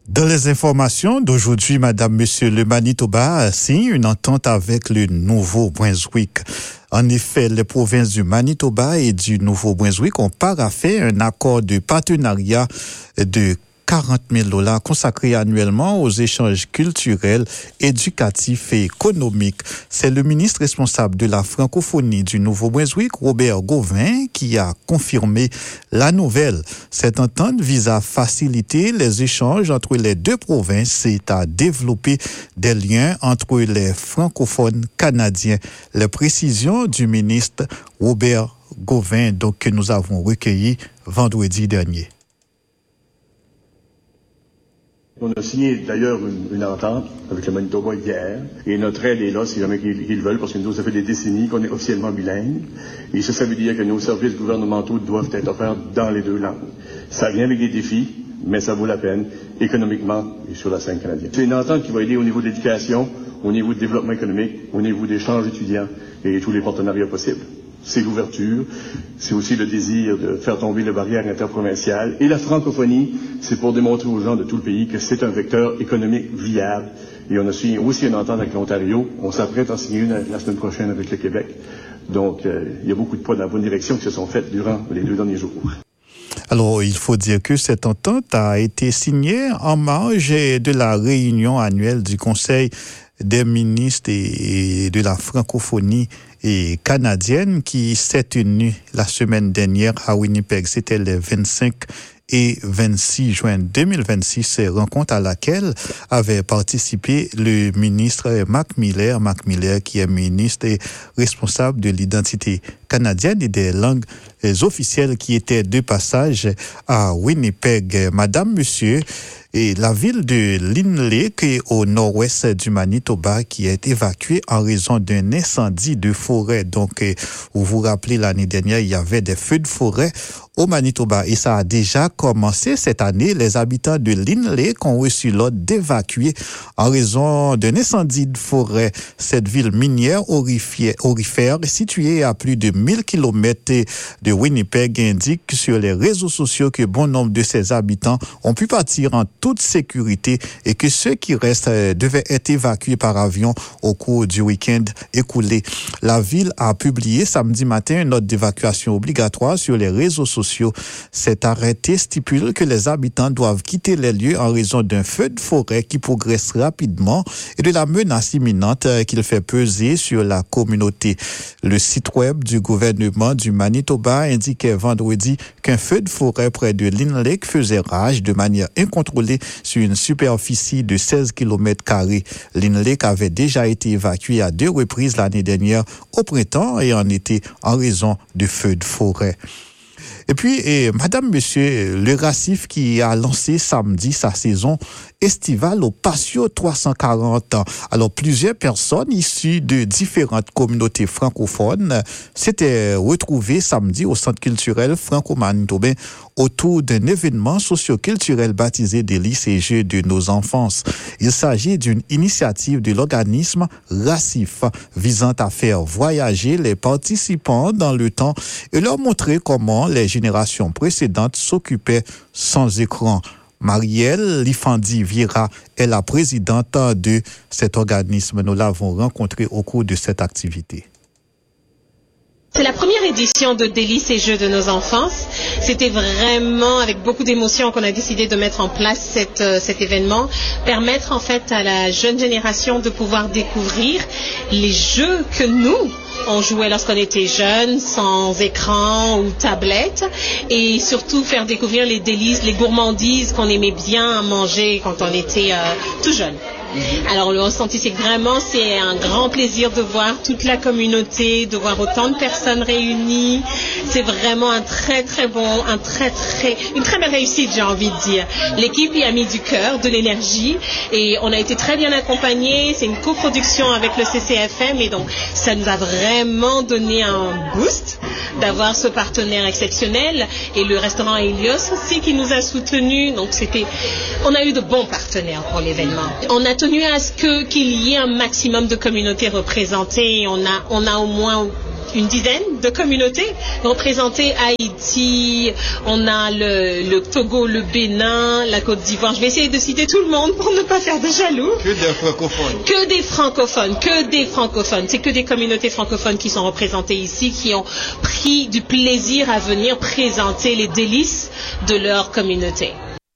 Dans les informations d'aujourd'hui, Madame, Monsieur, le Manitoba signe une entente avec le Nouveau-Brunswick. En effet, les provinces du Manitoba et du Nouveau-Brunswick ont paraphé un accord de partenariat de $40,000 consacrés annuellement aux échanges culturels, éducatifs et économiques. C'est le ministre responsable de la francophonie du Nouveau-Brunswick, Robert Gauvin, qui a confirmé la nouvelle. Cette entente vise à faciliter les échanges entre les deux provinces et à développer des liens entre les francophones canadiens. Les précisions du ministre Robert Gauvin, donc, que nous avons recueillies vendredi dernier. On a signé d'ailleurs une entente avec le Manitoba hier, et notre aide est là si jamais qu'ils veulent, parce que nous, ça fait des décennies qu'on est officiellement bilingue, et ça veut dire que nos services gouvernementaux doivent être offerts dans les deux langues. Ça vient avec des défis, mais ça vaut la peine, économiquement et sur la scène canadienne. C'est une entente qui va aider au niveau de l'éducation, au niveau du développement économique, au niveau des échanges étudiants et tous les partenariats possibles. C'est l'ouverture, c'est aussi le désir de faire tomber les barrières interprovinciales. Et la francophonie, c'est pour démontrer aux gens de tout le pays que c'est un vecteur économique viable. Et on a signé aussi une entente avec l'Ontario. On s'apprête à signer une la semaine prochaine avec le Québec. Donc, il y a beaucoup de pas dans la bonne direction qui se sont faites durant les 2 derniers jours. Alors, il faut dire que cette entente a été signée en marge de la réunion annuelle du Conseil des ministres et de la francophonie et canadienne qui s'est tenue la semaine dernière à Winnipeg. C'était les 25 et 26 juin 2026, rencontre à laquelle avait participé le ministre Marc Miller qui est ministre et responsable de l'identité canadienne et des langues officielles qui était de passage à Winnipeg. Madame, monsieur, et la ville de Lynn Lake est au nord-ouest du Manitoba qui est évacuée en raison d'un incendie de forêt. Donc, vous vous rappelez, l'année dernière, il y avait des feux de forêt au Manitoba et ça a déjà commencé cette année. Les habitants de Lynn Lake ont reçu l'ordre d'évacuer en raison d'un incendie de forêt. Cette ville minière aurifère située à plus de 1000 km de Winnipeg indique sur les réseaux sociaux que bon nombre de ses habitants ont pu partir en toute sécurité et que ceux qui restent devaient être évacués par avion au cours du week-end écoulé. La ville a publié samedi matin une note d'évacuation obligatoire sur les réseaux sociaux. Cet arrêté stipule que les habitants doivent quitter les lieux en raison d'un feu de forêt qui progresse rapidement et de la menace imminente qu'il fait peser sur la communauté. Le site web du gouvernement du Manitoba indiquait vendredi qu'un feu de forêt près de Lynn Lake faisait rage de manière incontrôlée sur une superficie de 16 km². Lynn Lake avait déjà été évacuée à 2 reprises l'année dernière au printemps et en été en raison de feux de forêt. Et puis, Madame, Monsieur, le Racif qui a lancé samedi sa saison estivale au Patio 340. Alors, plusieurs personnes issues de différentes communautés francophones s'étaient retrouvées samedi au Centre culturel franco-manitobain autour d'un événement socio-culturel baptisé Délices et Jeux de nos enfances. Il s'agit d'une initiative de l'organisme Racif visant à faire voyager les participants dans le temps et leur montrer comment les générations précédentes s'occupaient sans écran. Marielle Lifandi Vira est la présidente de cet organisme. Nous l'avons rencontrée au cours de cette activité. C'est la première édition de Délices et Jeux de nos enfances. C'était vraiment avec beaucoup d'émotion qu'on a décidé de mettre en place cet événement, permettre en fait à la jeune génération de pouvoir découvrir les jeux que nous on jouait lorsqu'on était jeune, sans écran ou tablette, et surtout faire découvrir les délices, les gourmandises qu'on aimait bien manger quand on était tout jeune. Alors le ressenti, c'est que vraiment c'est un grand plaisir de voir toute la communauté, de voir autant de personnes réunies. C'est vraiment une très belle réussite, j'ai envie de dire. L'équipe y a mis du cœur, de l'énergie, et on a été très bien accompagnés. C'est une coproduction avec le CCFM, et donc ça nous a vraiment donné un boost d'avoir ce partenaire exceptionnel, et le restaurant Helios aussi qui nous a soutenus. Donc on a eu de bons partenaires pour l'événement. On a tenu à ce qu'il y ait un maximum de communautés représentées. On a au moins une dizaine de communautés représentées. Haïti, on a le Togo, le Bénin, la Côte d'Ivoire. Je vais essayer de citer tout le monde pour ne pas faire de jaloux. Que des francophones. Que des francophones, que des francophones. C'est que des communautés francophones qui sont représentées ici, qui ont pris du plaisir à venir présenter les délices de leur communauté.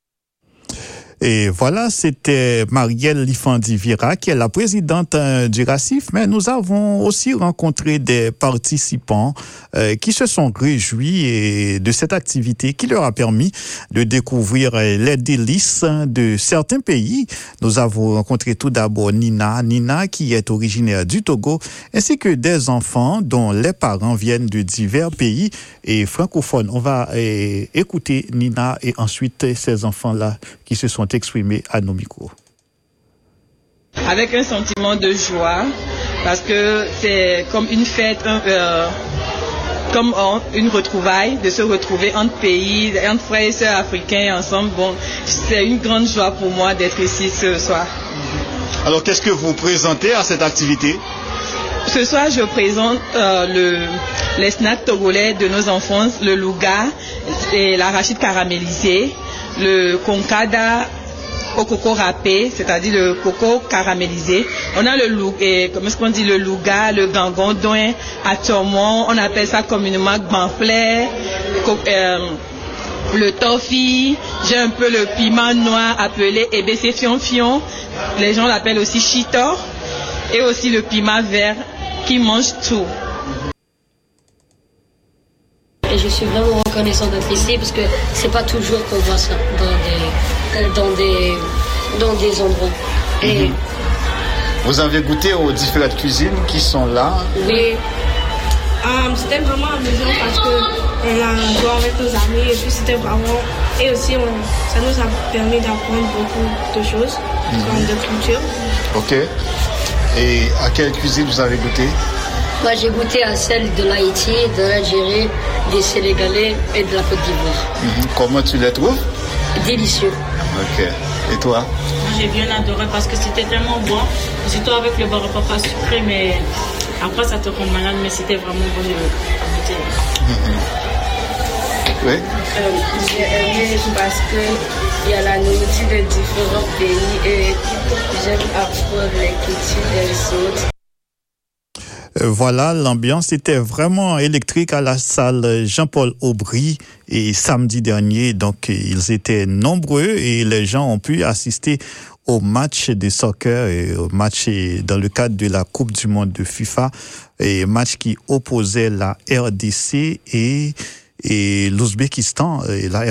Et voilà, c'était Marielle Lifandi-Vira, qui est la présidente du RACIF, mais nous avons aussi rencontré des participants qui se sont réjouis de cette activité qui leur a permis de découvrir les délices de certains pays. Nous avons rencontré tout d'abord Nina qui est originaire du Togo, ainsi que des enfants dont les parents viennent de divers pays et francophones. On va écouter Nina et ensuite ces enfants-là qui se sont exprimés à nos micros. Avec un sentiment de joie, parce que c'est comme une fête, comme une retrouvaille, de se retrouver entre pays, entre frères et sœurs africains ensemble. Bon, c'est une grande joie pour moi d'être ici ce soir. Alors, qu'est-ce que vous présentez à cette activité? Ce soir, je présente les snacks togolais de nos enfances, le louga et l'arachide caramélisé, le konkada au coco râpé, c'est-à-dire le coco caramélisé. On a le louga, le gangondouin, atomon, on appelle ça communément gbanflé, le toffee, j'ai un peu le piment noir appelé ébécé fion-fion, les gens l'appellent aussi chitor, et aussi le piment vert qui mange tout. Et je suis vraiment reconnaissant d'être ici parce que c'est pas toujours qu'on voit ça dans des endroits. Et vous avez goûté aux différentes cuisines qui sont là? Oui. C'était vraiment amusant parce qu'on a joué avec nos amis et puis c'était vraiment... Et aussi, ça nous a permis d'apprendre beaucoup de choses, comme de culture. Ok. Et à quelle cuisine vous avez goûté? Moi, j'ai goûté à celle de l'Haïti, de l'Algérie, des Sénégalais et de la Côte d'Ivoire. Comment tu les trouves? Délicieux. Ok. Et toi? J'ai bien adoré parce que c'était tellement bon, surtout avec le beurre papa sucré, mais après ça te rend malade, mais c'était vraiment bon de goûter. Oui. J'ai aimé parce qu'il y a la nourriture de différents pays et j'aime apprendre les cultures des autres. Voilà, l'ambiance était vraiment électrique à la salle Jean-Paul Aubry et samedi dernier, donc ils étaient nombreux et les gens ont pu assister au match de soccer et au match dans le cadre de la Coupe du Monde de FIFA, et match qui opposait la RDC et l'Ouzbékistan, la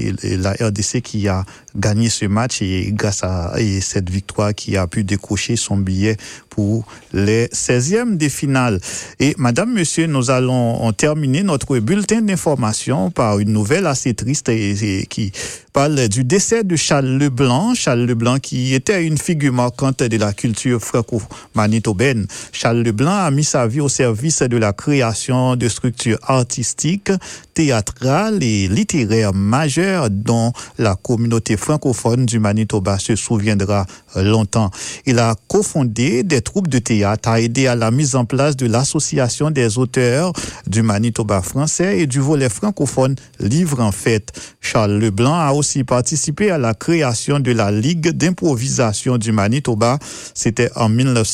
RDC qui a gagné ce match et grâce à cette victoire qui a pu décrocher son billet pour les 16e de finale. Et madame, monsieur, nous allons terminer notre bulletin d'information par une nouvelle assez triste et qui parle du décès de Charles Leblanc. Charles Leblanc qui était une figure marquante de la culture franco-manitobaine. Charles Leblanc a mis sa vie au service de la création de structures artistiques, théâtrales et littéraires majeures dont la communauté francophone du Manitoba se souviendra longtemps. Il a cofondé des troupes de théâtre, a aidé à la mise en place de l'association des auteurs du Manitoba français et du volet francophone Livre en Fête. Charles Leblanc a aussi participé à la création de la Ligue d'improvisation du Manitoba. C'était en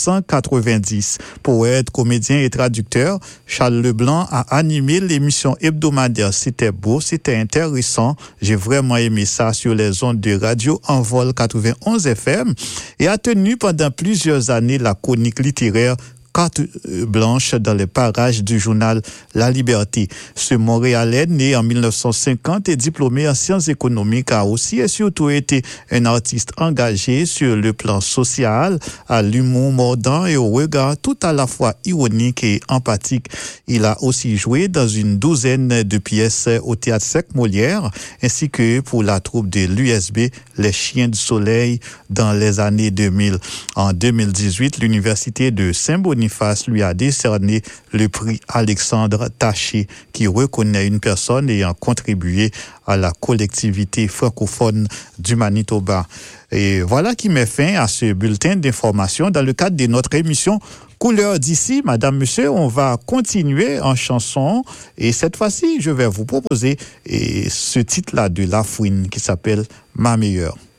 1990. Poète, comédien et traducteur, Charles Leblanc a animé l'émission hebdomadaire C'était beau, c'était intéressant. J'ai vraiment aimé ça sur les ondes de radio Envol 91 FM et a tenu pendant plusieurs années la chronique littéraire Carte blanche dans les parages du journal La Liberté. Ce Montréalais, né en 1950 et diplômé en sciences économiques, a aussi et surtout été un artiste engagé sur le plan social, à l'humour mordant et au regard tout à la fois ironique et empathique. Il a aussi joué dans une douzaine de pièces au Théâtre Sec Molière, ainsi que pour la troupe de l'USB Les Chiens du Soleil dans les années 2000. En 2018, l'Université de Saint-Bonnier Boniface lui a décerné le prix Alexandre Taché, qui reconnaît une personne ayant contribué à la collectivité francophone du Manitoba. Et voilà qui met fin à ce bulletin d'information dans le cadre de notre émission Couleur d'ici. Madame, monsieur, on va continuer en chanson et cette fois-ci, je vais vous proposer ce titre-là de Lafouine qui s'appelle Ma meilleure.